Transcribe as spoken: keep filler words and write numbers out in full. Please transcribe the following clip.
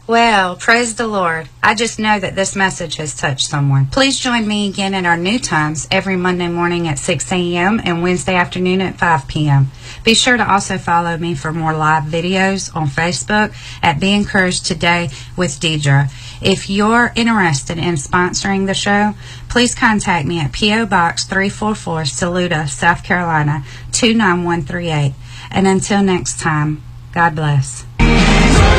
Well, praise the Lord. I just know that this message has touched someone. Please join me again in our new times every Monday morning at six a.m. and Wednesday afternoon at five p.m. Be sure to also follow me for more live videos on Facebook at Be Encouraged Today with Deidre. If you're interested in sponsoring the show, please contact me at P O. Box three forty-four, Saluda, South Carolina, two nine one three eight. And until next time, God bless.